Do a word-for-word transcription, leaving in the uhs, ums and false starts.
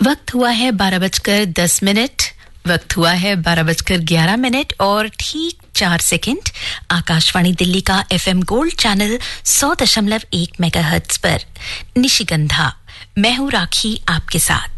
वक्त हुआ है बारह बजकर दस मिनट वक्त हुआ है बारह बजकर ग्यारह मिनट और ठीक चार सेकंड। आकाशवाणी दिल्ली का एफएम गोल्ड चैनल सौ दशमलव एक मेगाहर्ट्ज पर निशिगंधा। मैं हूं राखी आपके साथ।